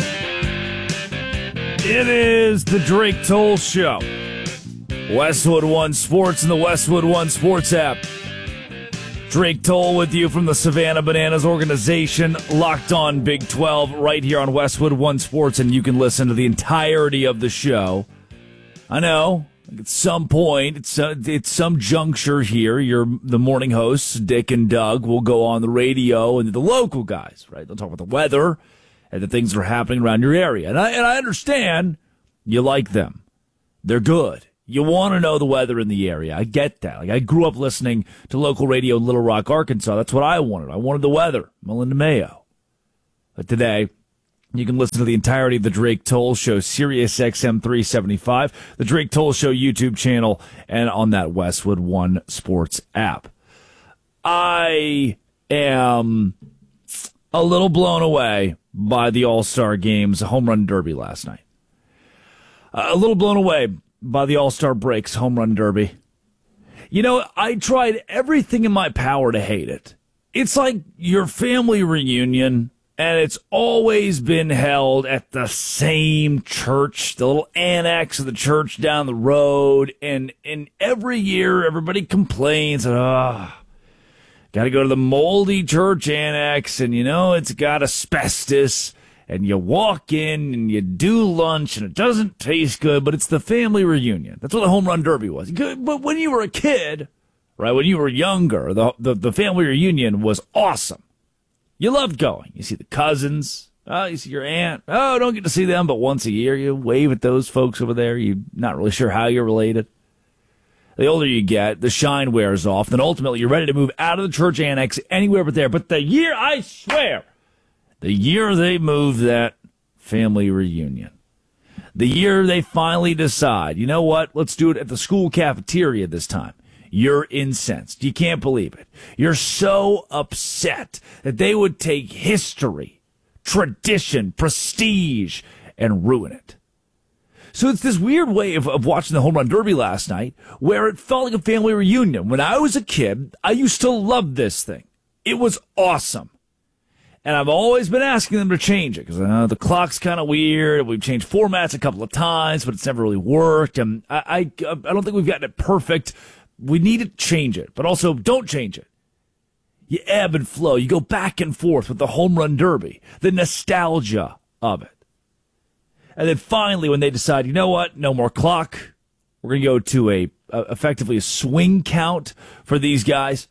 It is the Drake Toll Show. Westwood One Sports and the Westwood One Sports app. Drake Toll with you from the Savannah Bananas organization, Locked On Big 12, right here on Westwood One Sports, and you can listen to the entirety of the show. I know, at some point, it's some juncture here, the morning hosts, Dick and Doug, will go on the radio, and the local guys, right? They'll talk about the weather and the things that are happening around your area. And I understand you like them. They're good. You want to know the weather in the area. I get that. Like, I grew up listening to local radio in Little Rock, Arkansas. That's what I wanted. I wanted the weather. Melinda Mayo. But today, you can listen to the entirety of the Drake Toll Show, Sirius XM 375, the Drake Toll Show YouTube channel, and on that Westwood One Sports app. I am a little blown away by the All-Star Game's home run derby last night. A little blown away by the All-Star Break's home run derby. You know, I tried everything in my power to hate it. It's like your family reunion, and it's always been held at the same church, the little annex of the church down the road, and every year everybody complains, got to go to the moldy church annex, and, you know, it's got asbestos, and you walk in, and you do lunch, and it doesn't taste good, but it's the family reunion. That's what the home run derby was. But when you were a kid, right, when you were younger, the family reunion was awesome. You loved going. You see the cousins. Oh, you see your aunt. Oh, don't get to see them, but once a year you wave at those folks over there. You're not really sure how you're related. The older you get, the shine wears off. Then ultimately, you're ready to move out of the church annex anywhere but there. But the year, I swear, the year they move that family reunion, the year they finally decide, you know what, let's do it at the school cafeteria this time, you're incensed. You can't believe it. You're so upset that they would take history, tradition, prestige, and ruin it. So it's this weird way of watching the home run derby last night where it felt like a family reunion. When I was a kid, I used to love this thing. It was awesome. And I've always been asking them to change it because the clock's kind of weird. We've changed formats a couple of times, but it's never really worked. And I don't think we've gotten it perfect. We need to change it, but also don't change it. You ebb and flow. You go back and forth with the home run derby, the nostalgia of it. And then finally, when they decide, you know what, no more clock, we're going to go to effectively a swing count for these guys.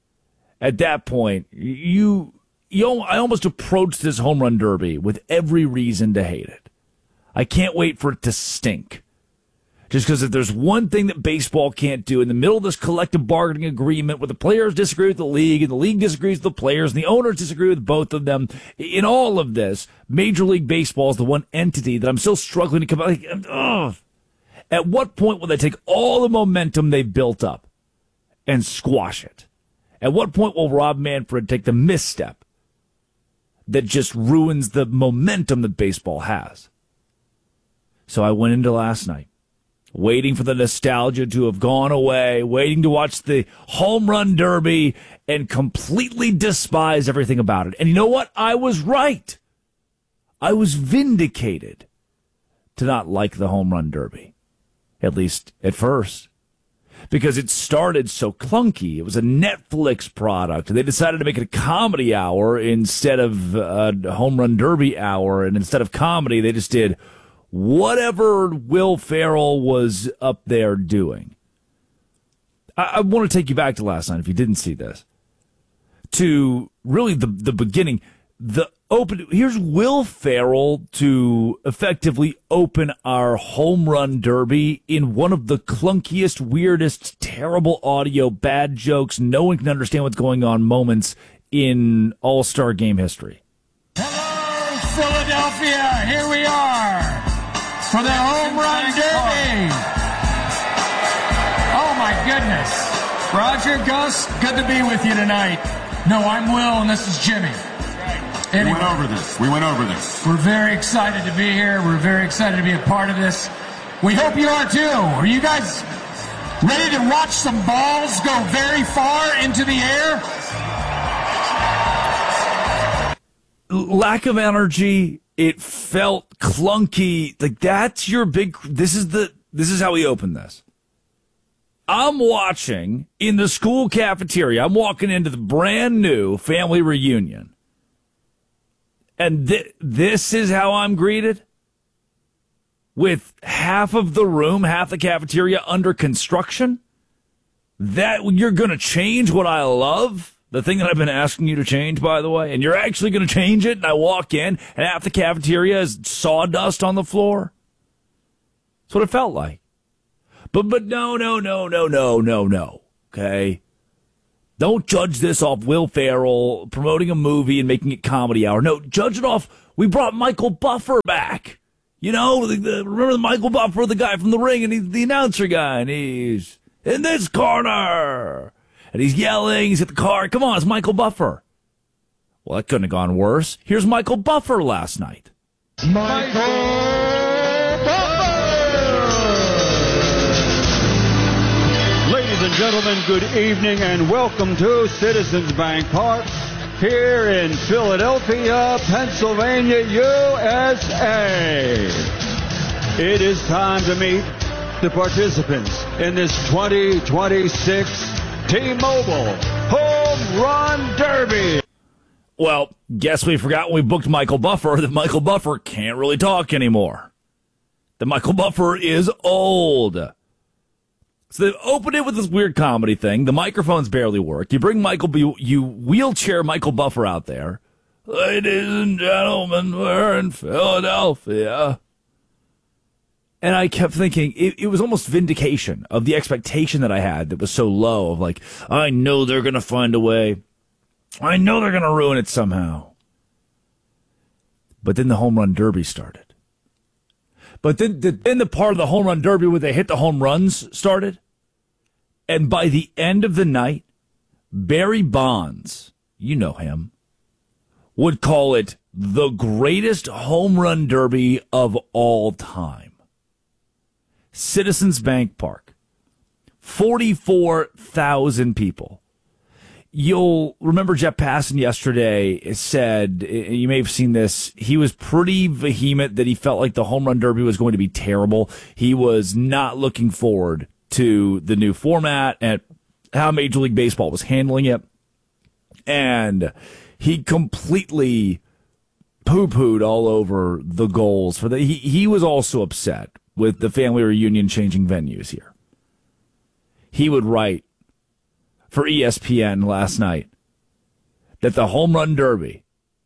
At that point, I almost approached this home run derby with every reason to hate it. I can't wait for it to stink. Just because if there's one thing that baseball can't do in the middle of this collective bargaining agreement where the players disagree with the league and the league disagrees with the players and the owners disagree with both of them, in all of this, Major League Baseball is the one entity that I'm still struggling to come out. At what point will they take all the momentum they've built up and squash it? At what point will Rob Manfred take the misstep that just ruins the momentum that baseball has? So I went into last night waiting for the nostalgia to have gone away, waiting to watch the home run derby and completely despise everything about it. And you know what? I was right. I was vindicated to not like the home run derby, at least at first, because it started so clunky. It was a Netflix product. They decided to make it a comedy hour instead of a home run derby hour. And instead of comedy, they just did whatever Will Ferrell was up there doing. I want to take you back to last night, if you didn't see this, to really the beginning. Here's Will Ferrell to effectively open our home run derby in one of the clunkiest, weirdest, terrible audio, bad jokes, no one can understand what's going on moments in All-Star Game history. Hello, Philadelphia. Here we are for the home run derby. Oh, my goodness. Roger, Gus, good to be with you tonight. No, I'm Will, and this is Jimmy. Anyway, We went over this. We're very excited to be here. We're very excited to be a part of this. We hope you are, too. Are you guys ready to watch some balls go very far into the air? lack of energy. It felt clunky. Like, that's your big, this is how we open this. I'm watching in the school cafeteria. I'm walking into the brand new family reunion. And this is how I'm greeted? With half of the room, half the cafeteria under construction? That you're going to change what I love? The thing that I've been asking you to change, by the way? And you're actually going to change it? And I walk in and half the cafeteria is sawdust on the floor? That's what it felt like. But no. Okay? Don't judge this off Will Ferrell promoting a movie and making it comedy hour. No, judge it off, we brought Michael Buffer back. You know, remember the Michael Buffer, the guy from The Ring, and he's the announcer guy, and he's in this corner. And he's yelling, he's at the car. Come on, it's Michael Buffer. Well, that couldn't have gone worse. Here's Michael Buffer last night. Ladies and gentlemen, good evening and welcome to Citizens Bank Park here in Philadelphia, Pennsylvania, USA. It is time to meet the participants in this 2026 T-Mobile Home Run Derby. Well, guess we forgot when we booked Michael Buffer that Michael Buffer can't really talk anymore. That Michael Buffer is old. So they opened it with this weird comedy thing. The microphones barely work. You bring you wheelchair Michael Buffer out there. Ladies and gentlemen, we're in Philadelphia. And I kept thinking, it was almost vindication of the expectation that I had that was so low of like, I know they're going to find a way. I know they're going to ruin it somehow. But then the home run derby started. But then the part of the home run derby where they hit the home runs started. And by the end of the night, Barry Bonds, you know him, would call it the greatest home run derby of all time. Citizens Bank Park, 44,000 people. You'll remember Jeff Passan yesterday said, you may have seen this, he was pretty vehement that he felt like the home run derby was going to be terrible. He was not looking forward to the new format and how Major League Baseball was handling it. And he completely poo-pooed all over the goals for he was also upset with the family reunion changing venues here. He would write for ESPN last night that the home run derby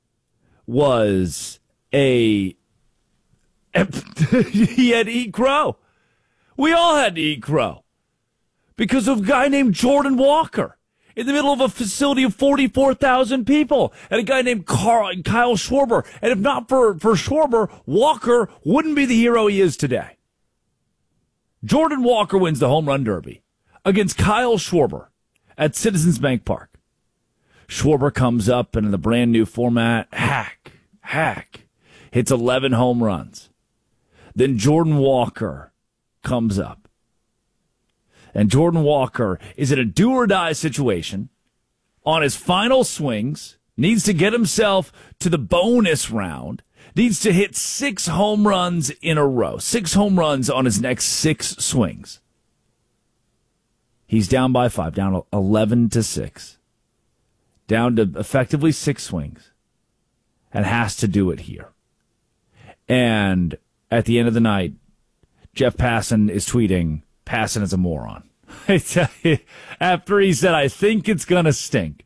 was he had to eat crow. We all had to eat crow because of a guy named Jordan Walker in the middle of a facility of 44,000 people and a guy named Kyle Schwarber. And if not for Schwarber, Walker wouldn't be the hero he is today. Jordan Walker wins the home run derby against Kyle Schwarber at Citizens Bank Park. Schwarber comes up and in the brand new format, hack, hits 11 home runs. Then Jordan Walker comes up. And Jordan Walker is in a do-or-die situation on his final swings, needs to get himself to the bonus round, needs to hit 6 home runs in a row, 6 home runs on his next 6 swings. He's down by 5, down 11-6, down to effectively 6 swings, and has to do it here. And at the end of the night, Jeff Passan is tweeting, Passan is a moron. I tell you, after he said, I think it's going to stink.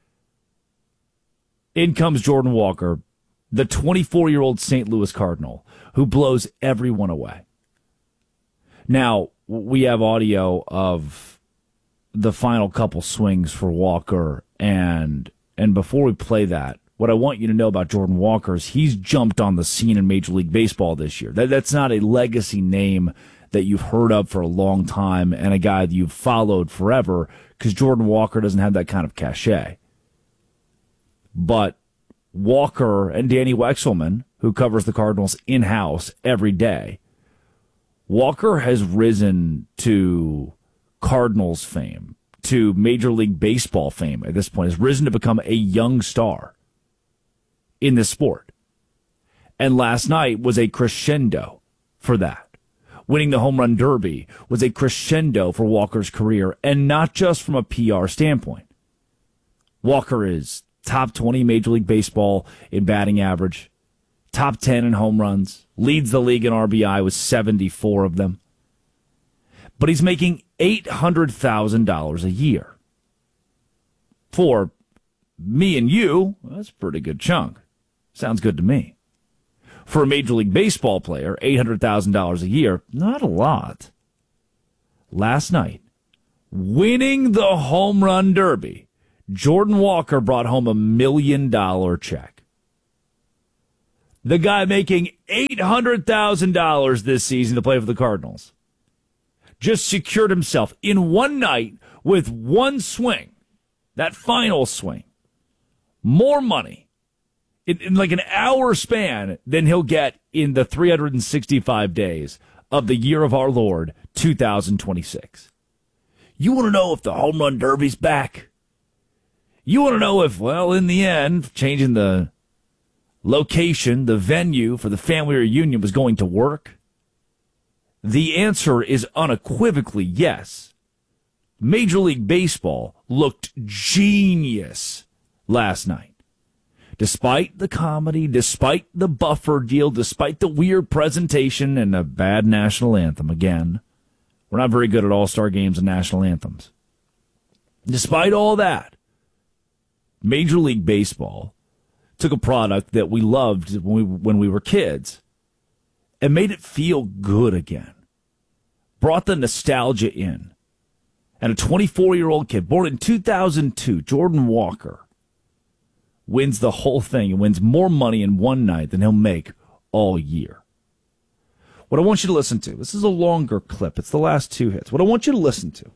In comes Jordan Walker, the 24-year-old St. Louis Cardinal, who blows everyone away. Now, we have audio of the final couple swings for Walker, and before we play that, what I want you to know about Jordan Walker is he's jumped on the scene in Major League Baseball this year. That's not a legacy name that you've heard of for a long time and a guy that you've followed forever because Jordan Walker doesn't have that kind of cachet. But Walker and Danny Wexelman, who covers the Cardinals in-house every day, Walker has risen to Cardinals fame, to Major League Baseball fame at this point, has risen to become a young star in this sport. And last night was a crescendo for that. Winning the home run derby was a crescendo for Walker's career, and not just from a PR standpoint. Walker is top 20 Major League Baseball in batting average, top 10 in home runs, leads the league in RBI with 74 of them. But he's making $800,000 a year. For me and you, that's a pretty good chunk. Sounds good to me. For a Major League Baseball player, $800,000 a year, not a lot. Last night, winning the home run derby, Jordan Walker brought home $1 million check. The guy making $800,000 this season to play for the Cardinals just secured himself in one night with one swing, that final swing, more money in like an hour span than he'll get in the 365 days of the year of our Lord, 2026. You want to know if the home run derby's back? You want to know if, well, in the end, changing the location, the venue for the family reunion was going to work? The answer is unequivocally yes. Major League Baseball looked genius last night. Despite the comedy, despite the buffer deal, despite the weird presentation and a bad national anthem, again, we're not very good at all-star games and national anthems. Despite all that, Major League Baseball took a product that we loved when we were kids and made it feel good again. Brought the nostalgia in. And a 24-year-old kid, born in 2002, Jordan Walker, wins the whole thing and wins more money in one night than he'll make all year. What I want you to listen to, this is a longer clip. It's the last two hits. What I want you to listen to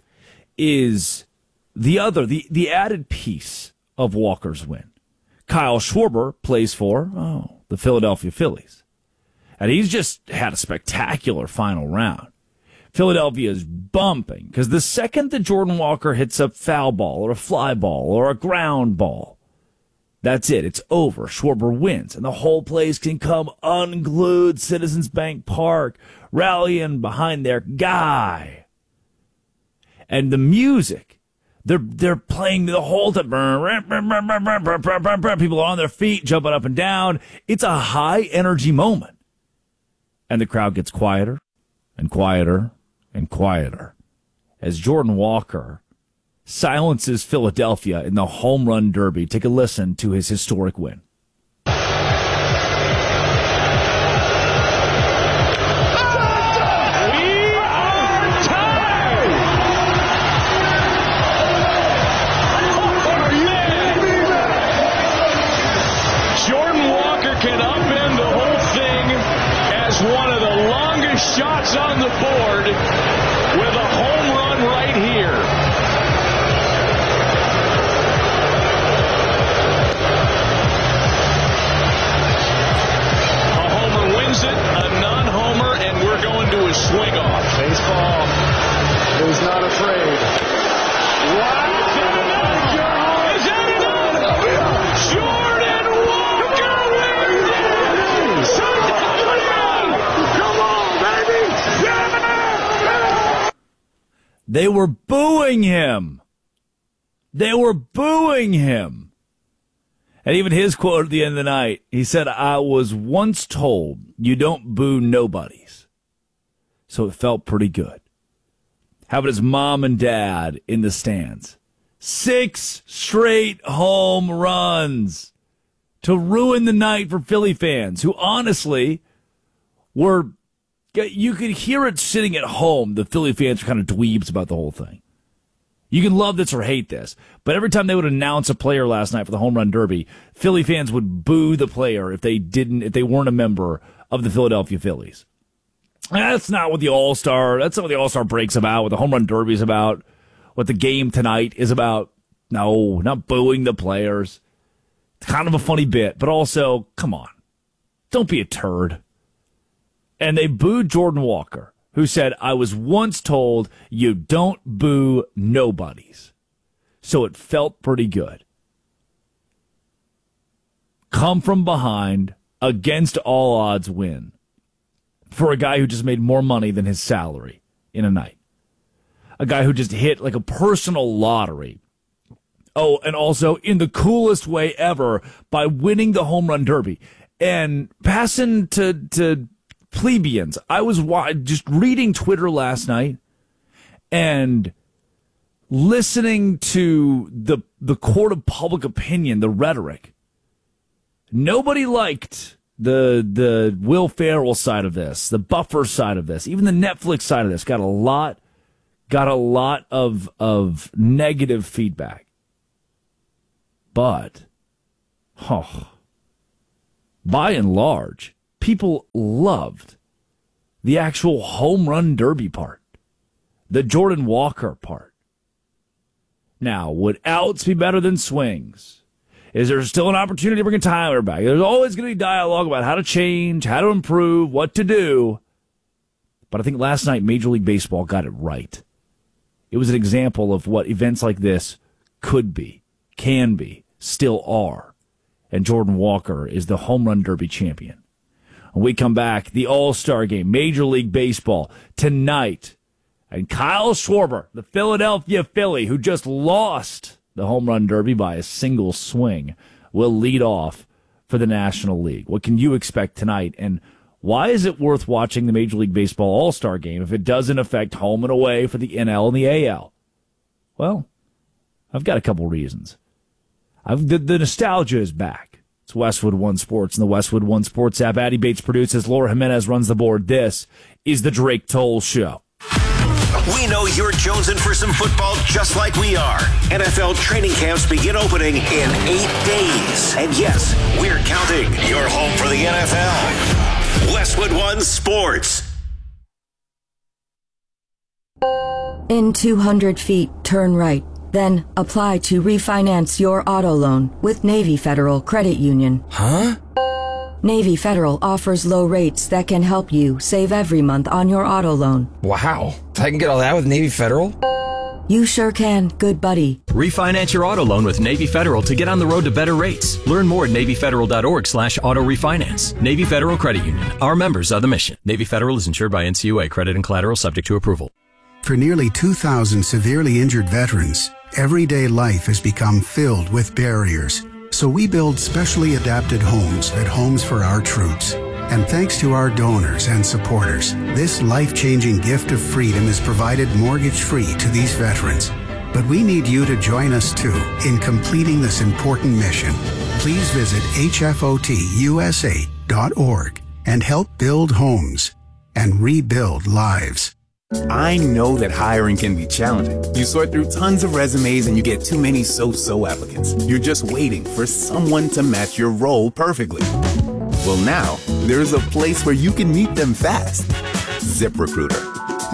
is the added piece of Walker's win. Kyle Schwarber plays for, the Philadelphia Phillies. And he's just had a spectacular final round. Philadelphia is bumping because the second that Jordan Walker hits a foul ball or a fly ball or a ground ball, that's it. It's over. Schwarber wins, and the whole place can come unglued. Citizens Bank Park rallying behind their guy. And the music, they're playing the whole time. People are on their feet, jumping up and down. It's a high-energy moment. And the crowd gets quieter and quieter and quieter as Jordan Walker silences Philadelphia in the home run derby. Take a listen to his historic win. Jordan Walker can upend the whole thing as one of the longest shots on the board with a home run right here. A non-homer, and we're going to a swing-off. Baseball is not afraid. Wow! Is that enough? Jordan Walker wins it! Come on, baby! They were booing him. And even his quote at the end of the night, he said, I was once told you don't boo nobodies. So it felt pretty good. Having his mom and dad in the stands. 6 straight home runs to ruin the night for Philly fans who honestly were, you could hear it sitting at home. The Philly fans were kind of dweebs about the whole thing. You can love this or hate this, but every time they would announce a player last night for the home run derby, Philly fans would boo the player if they weren't a member of the Philadelphia Phillies. That's not what the All-Star break's about, what the home run derby's about, what the game tonight is about. No, not booing the players. It's kind of a funny bit, but also, come on, don't be a turd. And they booed Jordan Walker, who said, I was once told you don't boo nobodies. So it felt pretty good. come from behind, against all odds win for a guy who just made more money than his salary in a night. A guy who just hit like a personal lottery. Oh, and also in the coolest way ever by winning the home run derby. And passing to plebeians, I was just reading Twitter last night and listening to the court of public opinion, the rhetoric. Nobody liked the Will Ferrell side of this, the Buffer side of this, even the Netflix side of this got a lot of negative feedback. But, by and large, people loved the actual home run derby part, the Jordan Walker part. Now, would outs be better than swings? Is there still an opportunity to bring Tyler back? There's always going to be dialogue about how to change, how to improve, what to do. But I think last night Major League Baseball got it right. It was an example of what events like this could be, can be, still are. And Jordan Walker is the home run derby champion. When we come back, the All-Star game, Major League Baseball, tonight. And Kyle Schwarber, the Philadelphia Philly, who just lost the home run derby by a single swing, will lead off for the National League. What can you expect tonight? And why is it worth watching the Major League Baseball All-Star game if it doesn't affect home and away for the NL and the AL? Well, I've got a couple reasons. The nostalgia is back. It's Westwood One Sports and the Westwood One Sports app. Addy Bates produces. Laura Jimenez runs the board. This is the Drake Toll Show. We know you're jonesing for some football just like we are. NFL training camps begin opening in 8 days. And yes, we're counting. You're home for the NFL. Westwood One Sports. In 200 feet, turn right. Then apply to refinance your auto loan with Navy Federal Credit Union. Huh? Navy Federal offers low rates that can help you save every month on your auto loan. Wow. I can get all that with Navy Federal? You sure can, good buddy. Refinance your auto loan with Navy Federal to get on the road to better rates. Learn more at NavyFederal.org/auto refinance. Navy Federal Credit Union. Our members are the mission. Navy Federal is insured by NCUA. Credit and collateral subject to approval. For nearly 2,000 severely injured veterans, everyday life has become filled with barriers. So we build specially adapted homes at Homes for Our Troops. And thanks to our donors and supporters, this life-changing gift of freedom is provided mortgage-free to these veterans. But we need you to join us too in completing this important mission. Please visit hfotusa.org and help build homes and rebuild lives. I know that hiring can be challenging. You sort through tons of resumes and you get too many so-so applicants. You're just waiting for someone to match your role perfectly. Well, now, there's a place where you can meet them fast. ZipRecruiter.